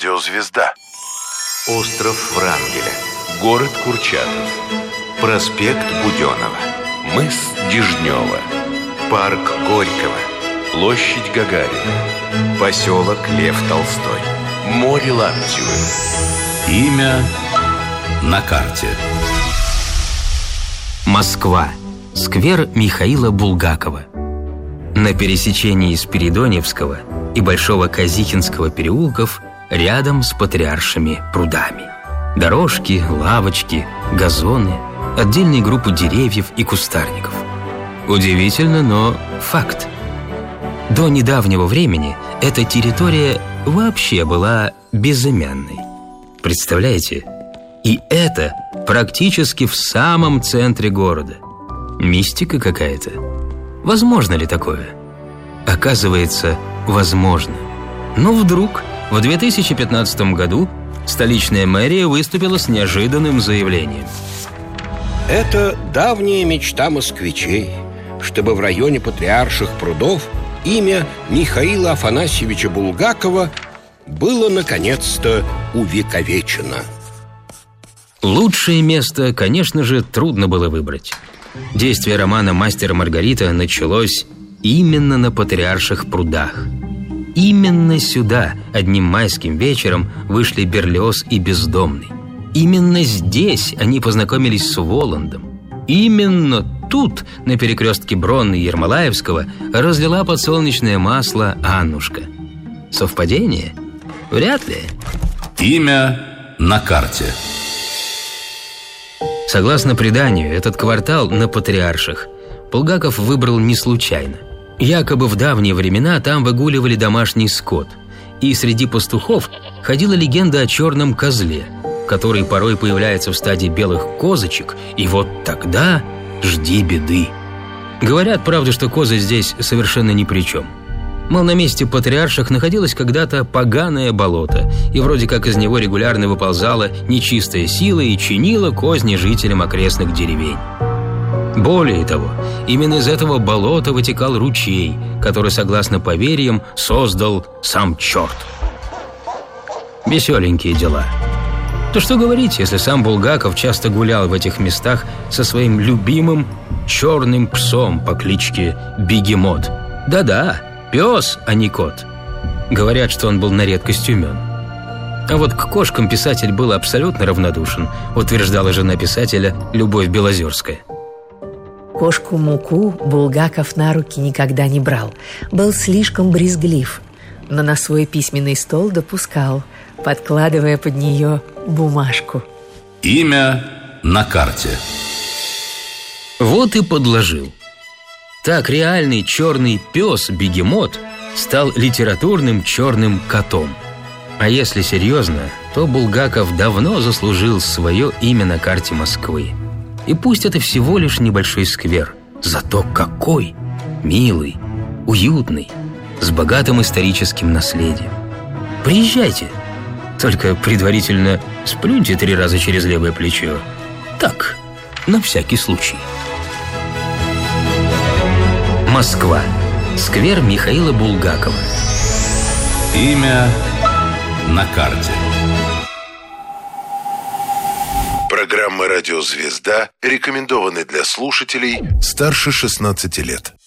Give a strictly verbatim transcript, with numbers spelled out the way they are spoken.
Радиозвезда. Остров Врангеля. Город Курчатов. Проспект Буденова. Мыс Дежнева. Парк Горького. Площадь Гагарина. Поселок Лев Толстой. Море Лаптевы. Имя на карте. Москва. Сквер Михаила Булгакова. На пересечении Спиридоневского и Большого Казихинского переулков, рядом с Патриаршими прудами. Дорожки, лавочки, газоны, отдельные группы деревьев и кустарников. Удивительно, но факт. До недавнего времени эта территория вообще была безымянной. Представляете? И это практически в самом центре города. Мистика какая-то. Возможно ли такое? Оказывается, возможно. Но вдруг в две тысячи пятнадцатом году столичная мэрия выступила с неожиданным заявлением. Это давняя мечта москвичей, чтобы в районе Патриарших прудов имя Михаила Афанасьевича Булгакова было наконец-то увековечено. Лучшее место, конечно же, трудно было выбрать. Действие романа «Мастер и Маргарита» началось именно на Патриарших прудах. Именно сюда одним майским вечером вышли Берлиоз и Бездомный. Именно здесь они познакомились с Воландом. Именно тут, на перекрестке Бронны и Ермолаевского, разлила подсолнечное масло Аннушка. Совпадение? Вряд ли. Имя на карте. Согласно преданию, этот квартал на Патриарших Булгаков выбрал не случайно. Якобы в давние времена там выгуливали домашний скот, и среди пастухов ходила легенда о черном козле, который порой появляется в стаде белых козочек, и вот тогда жди беды. Говорят, правда, что козы здесь совершенно ни при чем. Мол, на месте Патриарших находилось когда-то поганое болото, и вроде как из него регулярно выползала нечистая сила и чинила козни жителям окрестных деревень. Более того, именно из этого болота вытекал ручей, который, согласно поверьям, создал сам черт. Веселенькие дела. Да что говорить, если сам Булгаков часто гулял в этих местах со своим любимым черным псом по кличке Бегемот. Да-да, пес, а не кот. Говорят, что он был на редкость умен. А вот к кошкам писатель был абсолютно равнодушен, утверждала жена писателя Любовь Белозерская. Кошку Муку Булгаков на руки никогда не брал. Был слишком брезглив, но на свой письменный стол допускал, подкладывая под нее бумажку. Имя на карте. Вот и подложил. Так реальный черный пес Бегемот стал литературным черным котом. А если серьезно, то Булгаков давно заслужил свое имя на карте Москвы. И пусть это всего лишь небольшой сквер, зато какой! Милый, уютный, с богатым историческим наследием. Приезжайте, только предварительно сплюньте три раза через левое плечо. Так, на всякий случай. Москва. Сквер Михаила Булгакова. Имя на карте. Программа «Радиозвезда» рекомендованы для слушателей старше шестнадцати лет.